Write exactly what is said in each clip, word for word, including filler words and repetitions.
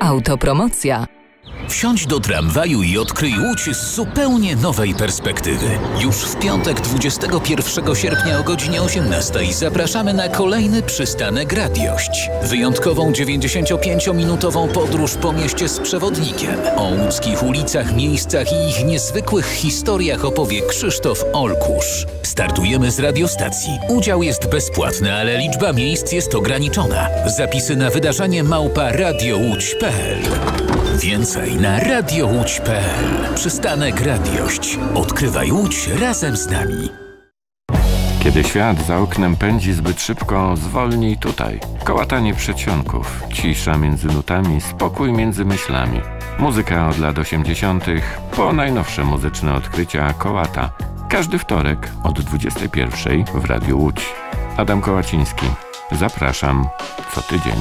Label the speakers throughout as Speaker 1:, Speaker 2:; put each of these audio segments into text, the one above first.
Speaker 1: Autopromocja.
Speaker 2: Wsiądź do tramwaju i odkryj Łódź z zupełnie nowej perspektywy. Już w piątek dwudziestego pierwszego sierpnia o godzinie osiemnastej zapraszamy na kolejny przystanek Radiość. Wyjątkową dziewięćdziesięciopięciominutową podróż po mieście z przewodnikiem. O łódzkich ulicach, miejscach i ich niezwykłych historiach opowie Krzysztof Olkusz. Startujemy z radiostacji. Udział jest bezpłatny, ale liczba miejsc jest ograniczona. Zapisy na wydarzenie małpa radiołódź kropka p l. Więcej na radiołódź kropka p l. Przystanek Radiość. Odkrywaj Łódź razem z nami.
Speaker 3: Kiedy świat za oknem pędzi zbyt szybko, zwolnij tutaj. Kołatanie przedsionków, cisza między nutami, spokój między myślami. Muzyka od lat osiemdziesiątych po najnowsze muzyczne odkrycia Kołata. Każdy wtorek od dwudziestej pierwszej w Radiu Łódź. Adam Kołaciński. Zapraszam co tydzień.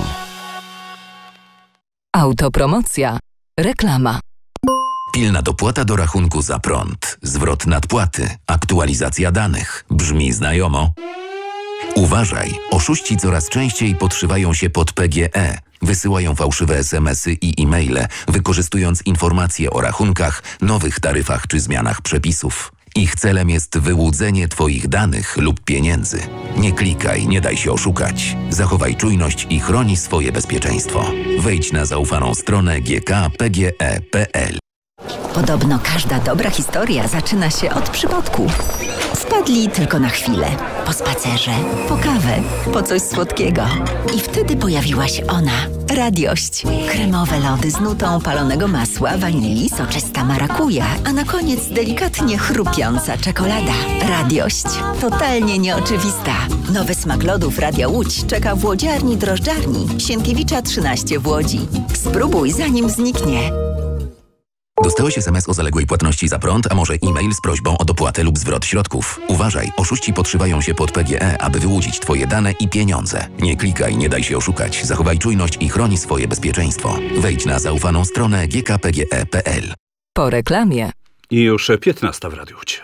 Speaker 1: Autopromocja. Reklama.
Speaker 4: Pilna dopłata do rachunku za prąd, zwrot nadpłaty, aktualizacja danych. Brzmi znajomo? Uważaj, oszuści coraz częściej podszywają się pod P G E. Wysyłają fałszywe es em esy i e-maile, wykorzystując informacje o rachunkach, nowych taryfach czy zmianach przepisów. Ich celem jest wyłudzenie Twoich danych lub pieniędzy. Nie klikaj, nie daj się oszukać. Zachowaj czujność i chroni swoje bezpieczeństwo. Wejdź na zaufaną stronę g k p g e kropka p l.
Speaker 5: Podobno każda dobra historia zaczyna się od przypadku. Wpadli tylko na chwilę. Po spacerze, po kawę, po coś słodkiego. I wtedy pojawiła się ona. Radiość. Kremowe lody z nutą palonego masła, wanilii, soczysta marakuja, a na koniec delikatnie chrupiąca czekolada. Radiość. Totalnie nieoczywista. Nowy smak lodów Radia Łódź czeka w łodziarni drożdżarni Sienkiewicza trzynaście w Łodzi. Spróbuj zanim zniknie.
Speaker 4: Dostałeś es em es o zaległej płatności za prąd, a może e-mail z prośbą o dopłatę lub zwrot środków. Uważaj, oszuści podszywają się pod P G E, aby wyłudzić Twoje dane i pieniądze. Nie klikaj, nie daj się oszukać. Zachowaj czujność i chroni swoje bezpieczeństwo. Wejdź na zaufaną stronę g k p g e kropka p l.
Speaker 1: Po reklamie.
Speaker 6: I już piętnasta w Radiu Łódź.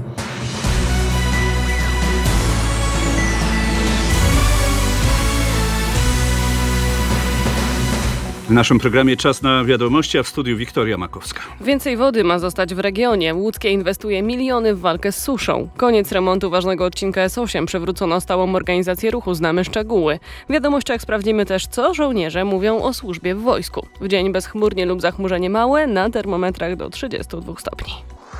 Speaker 6: W naszym programie czas na wiadomości, a w studiu Wiktoria Makowska.
Speaker 7: Więcej wody ma zostać w regionie. Łódzkie inwestuje miliony w walkę z suszą. Koniec remontu ważnego odcinka S osiem. Przywrócono stałą organizację ruchu. Znamy szczegóły. W wiadomościach sprawdzimy też, co żołnierze mówią o służbie w wojsku. W dzień bezchmurnie lub zachmurzenie małe, na termometrach do trzydziestu dwóch stopni.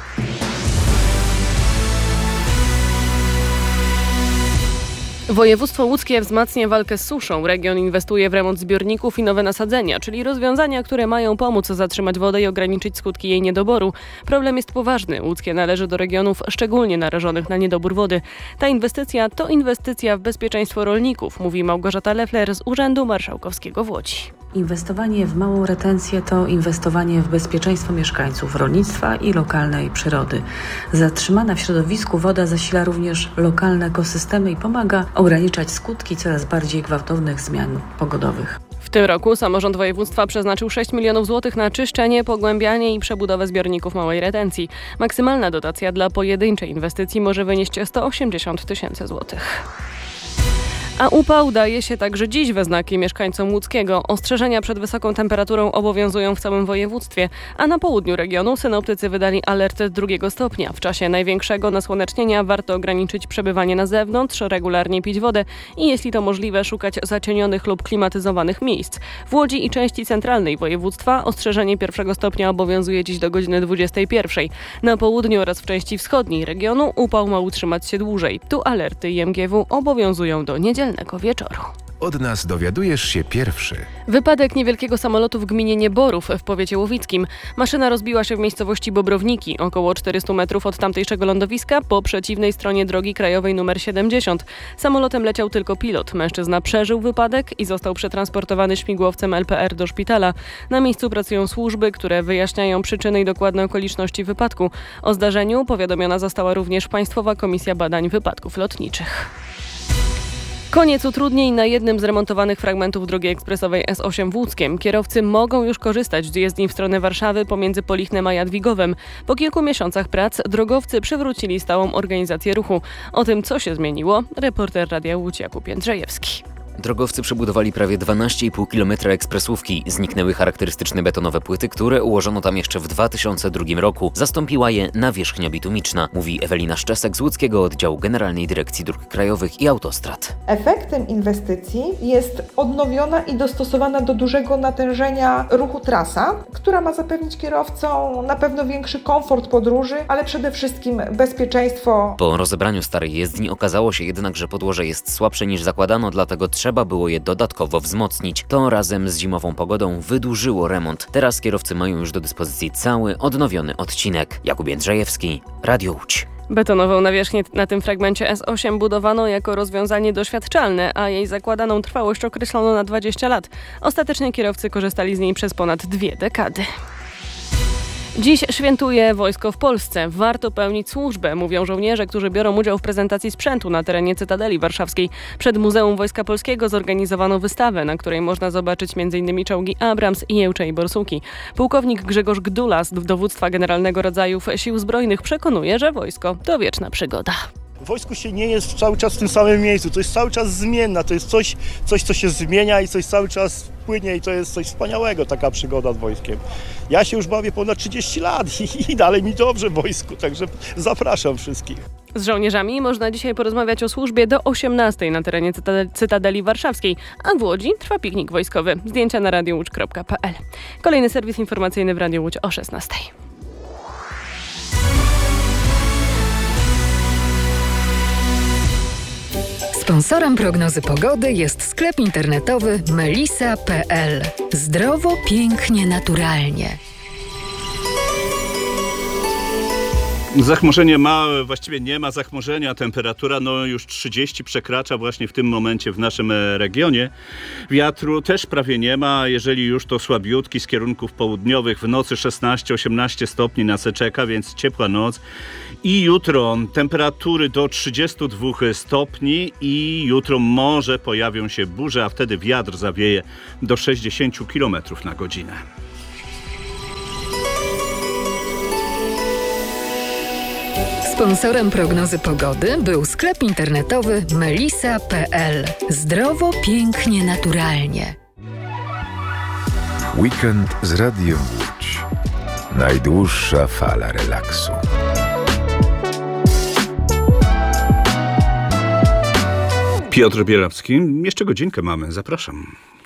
Speaker 7: Województwo łódzkie wzmacnia walkę z suszą. Region inwestuje w remont zbiorników i nowe nasadzenia, czyli rozwiązania, które mają pomóc zatrzymać wodę i ograniczyć skutki jej niedoboru. Problem jest poważny. Łódzkie należy do regionów szczególnie narażonych na niedobór wody. Ta inwestycja to inwestycja w bezpieczeństwo rolników, mówi Małgorzata Lefler z Urzędu Marszałkowskiego w Łodzi.
Speaker 8: Inwestowanie w małą retencję to inwestowanie w bezpieczeństwo mieszkańców, rolnictwa i lokalnej przyrody. Zatrzymana w środowisku woda zasila również lokalne ekosystemy i pomaga ograniczać skutki coraz bardziej gwałtownych zmian pogodowych.
Speaker 7: W tym roku samorząd województwa przeznaczył sześć milionów złotych na czyszczenie, pogłębianie i przebudowę zbiorników małej retencji. Maksymalna dotacja dla pojedynczej inwestycji może wynieść sto osiemdziesiąt tysięcy złotych. A upał daje się także dziś we znaki mieszkańcom łódzkiego. Ostrzeżenia przed wysoką temperaturą obowiązują w całym województwie, a na południu regionu synoptycy wydali alert drugiego stopnia. W czasie największego nasłonecznienia warto ograniczyć przebywanie na zewnątrz, regularnie pić wodę i jeśli to możliwe szukać zacienionych lub klimatyzowanych miejsc. W Łodzi i części centralnej województwa ostrzeżenie pierwszego stopnia obowiązuje dziś do godziny dwudziestej pierwszej. Na południu oraz w części wschodniej regionu upał ma utrzymać się dłużej. Tu alerty I M G W obowiązują do niedzielnego wieczoru.
Speaker 9: Od nas dowiadujesz się pierwszy.
Speaker 7: Wypadek niewielkiego samolotu w gminie Nieborów w powiecie łowickim. Maszyna rozbiła się w miejscowości Bobrowniki, około czterystu metrów od tamtejszego lądowiska, po przeciwnej stronie drogi krajowej numer siedemdziesiąt. Samolotem leciał tylko pilot. Mężczyzna przeżył wypadek i został przetransportowany śmigłowcem L P R do szpitala. Na miejscu pracują służby, które wyjaśniają przyczyny i dokładne okoliczności wypadku. O zdarzeniu powiadomiona została również Państwowa Komisja Badań Wypadków Lotniczych. Koniec utrudnień na jednym z remontowanych fragmentów drogi ekspresowej S osiem w Łódzkiem. Kierowcy mogą już korzystać z jezdni w stronę Warszawy pomiędzy Polichnem a Jadwigowem. Po kilku miesiącach prac drogowcy przywrócili stałą organizację ruchu. O tym, co się zmieniło, reporter Radia Łódź Jakub Jędrzejewski.
Speaker 10: Drogowcy przebudowali prawie dwanaście i pół kilometra ekspresówki. Zniknęły charakterystyczne betonowe płyty, które ułożono tam jeszcze w dwa tysiące drugim roku. Zastąpiła je nawierzchnia bitumiczna, mówi Ewelina Szczesek z łódzkiego oddziału Generalnej Dyrekcji Dróg Krajowych i Autostrad.
Speaker 11: Efektem inwestycji jest odnowiona i dostosowana do dużego natężenia ruchu trasa, która ma zapewnić kierowcom na pewno większy komfort podróży, ale przede wszystkim bezpieczeństwo.
Speaker 10: Po rozebraniu starej jezdni okazało się jednak, że podłoże jest słabsze niż zakładano, dlatego trzeba było je dodatkowo wzmocnić. To razem z zimową pogodą wydłużyło remont. Teraz kierowcy mają już do dyspozycji cały, odnowiony odcinek. Jakub Jędrzejewski, Radio Łódź.
Speaker 7: Betonową nawierzchnię na tym fragmencie S osiem budowano jako rozwiązanie doświadczalne, a jej zakładaną trwałość określono na dwadzieścia lat. Ostatecznie kierowcy korzystali z niej przez ponad dwie dekady. Dziś świętuje wojsko w Polsce. Warto pełnić służbę, mówią żołnierze, którzy biorą udział w prezentacji sprzętu na terenie Cytadeli Warszawskiej. Przed Muzeum Wojska Polskiego zorganizowano wystawę, na której można zobaczyć między innymi czołgi Abrams i Jełcze i Borsuki. Pułkownik Grzegorz Gdula z Dowództwa Generalnego Rodzajów Sił Zbrojnych przekonuje, że wojsko to wieczna przygoda.
Speaker 12: W wojsku się nie jest cały czas w tym samym miejscu, to jest cały czas zmienna, to jest coś, coś co się zmienia i coś cały czas płynie i to jest coś wspaniałego, taka przygoda z wojskiem. Ja się już bawię ponad trzydzieści lat i, i dalej mi dobrze w wojsku, także zapraszam wszystkich.
Speaker 7: Z żołnierzami można dzisiaj porozmawiać o służbie do osiemnastej na terenie Cytadeli Warszawskiej, a w Łodzi trwa piknik wojskowy. Zdjęcia na radio łódź kropka p l. Kolejny serwis informacyjny w Radiu Łódź o szesnastej.
Speaker 1: Sponsorem prognozy pogody jest sklep internetowy melisa kropka p l. Zdrowo, pięknie, naturalnie.
Speaker 6: Zachmurzenie małe, właściwie nie ma zachmurzenia, temperatura no już trzydzieści przekracza właśnie w tym momencie w naszym regionie. Wiatru też prawie nie ma, jeżeli już to słabiutki z kierunków południowych, w nocy szesnaście osiemnaście stopni nas czeka, więc ciepła noc. I jutro temperatury do trzydziestu dwóch stopni i jutro może pojawią się burze, a wtedy wiatr zawieje do sześćdziesięciu kilometrów na godzinę.
Speaker 1: Sponsorem prognozy pogody był sklep internetowy melisa kropka p l. Zdrowo, pięknie, naturalnie.
Speaker 9: Weekend z Radiem Łódź. Najdłuższa fala relaksu.
Speaker 6: Piotr Bielawski. Jeszcze godzinkę mamy. Zapraszam.